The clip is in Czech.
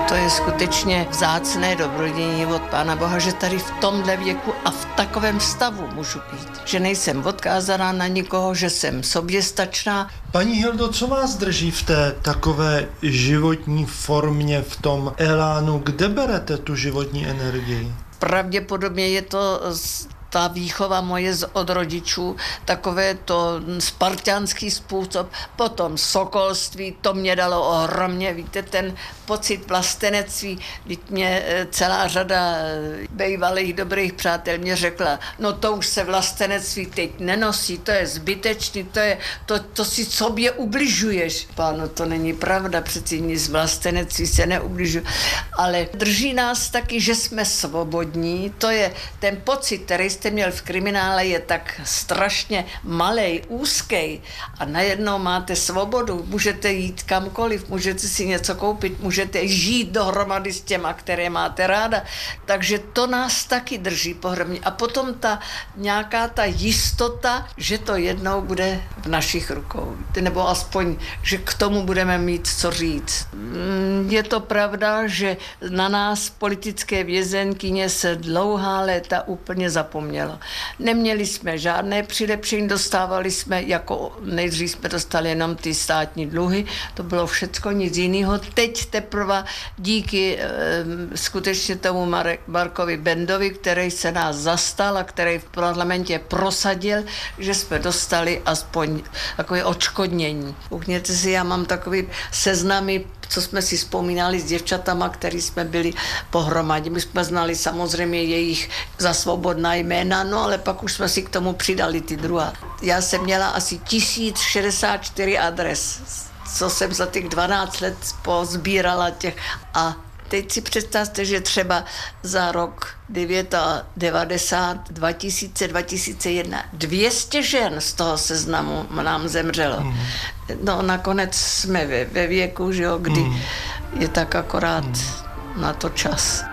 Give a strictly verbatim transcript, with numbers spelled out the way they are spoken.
To je skutečně vzácné dobrodění od Pána Boha, že tady v tomhle věku a v takovém stavu můžu být. Že nejsem odkázaná na nikoho, že jsem soběstačná. Paní Hildo, co vás drží v té takové životní formě, v tom elánu? Kde berete tu životní energii? Pravděpodobně je to ta výchova moje od rodičů, takové to spartiánský způsob, potom sokolství, to mě dalo ohromně, víte, ten pocit vlastenectví, když mě celá řada bývalých dobrých přátel mě řekla, no to už se vlastenectví teď nenosí, to je zbytečný, to, je, to, to si sobě ubližuješ. Páno, to není pravda, přeci nic vlastenectví se neubližuje, ale drží nás taky, že jsme svobodní, to je ten pocit, který jste měl v kriminále, je tak strašně malej, úzkej a najednou máte svobodu, můžete jít kamkoliv, můžete si něco koupit, můžete žít dohromady s těma, které máte ráda, takže to nás taky drží pohromadě. A potom ta nějaká ta jistota, že to jednou bude v našich rukou, nebo aspoň, že k tomu budeme mít co říct. Je to pravda, že na nás politické vězenkyně se dlouhá léta úplně zapomnělo. Neměli jsme žádné přilepšení, dostávali jsme, jako nejdřív jsme dostali jenom ty státní dluhy, to bylo všecko, nic jiného. Teď teprve díky e, skutečně tomu Marek, Markovi Bendovi, který se nás zastal a který v parlamentě prosadil, že jsme dostali aspoň takové odškodnění. Ukněte si, já mám takový seznamy, co jsme si vzpomínali s děvčatama, který jsme byli pohromadě. My jsme znali samozřejmě jejich za svobodná jména, no ale pak už jsme si k tomu přidali ty druhá. Já jsem měla asi tisíc šedesát čtyři adres, co jsem za těch dvanáct let pozbírala těch. A teď si představte, že třeba za rok devadesát devět, dva tisíce, dva tisíce jedna, dvě stě žen z toho seznamu nám zemřelo. Mm. No nakonec jsme ve, ve věku, že jo, kdy mm. je tak akorát mm. na to čas.